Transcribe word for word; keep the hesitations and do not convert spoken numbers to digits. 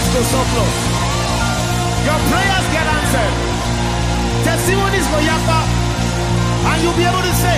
go surplus. Your prayers get answered. Testimonies go yapa. And you'll be able to say,